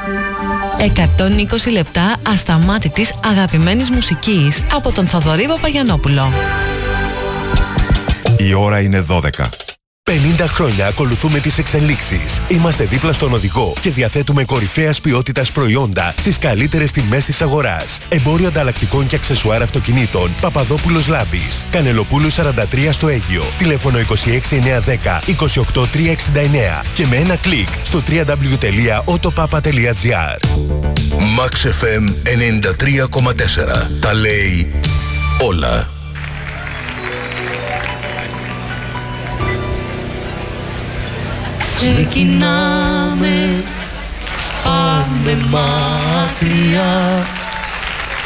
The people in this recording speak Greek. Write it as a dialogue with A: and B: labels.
A: 120 λεπτά ασταμάτητης αγαπημένης μουσικής από τον Θοδωρή Παπαγιαννόπουλο.
B: Η ώρα είναι 12.
C: 50 χρόνια ακολουθούμε τις εξελίξεις. Είμαστε δίπλα στον οδηγό και διαθέτουμε κορυφαίας ποιότητας προϊόντα στις καλύτερες τιμές της αγοράς. Εμπόριο ανταλλακτικών και αξεσουάρ αυτοκινήτων Παπαδόπουλος Λάμπης. Κανελοπούλου 43 στο Αίγυο. Τηλέφωνο 26910 28369 και με ένα κλικ στο www.autopapa.gr.
D: Max FM 93,4. Τα λέει όλα.
E: Ξεκινάμε, πάμε μακριά.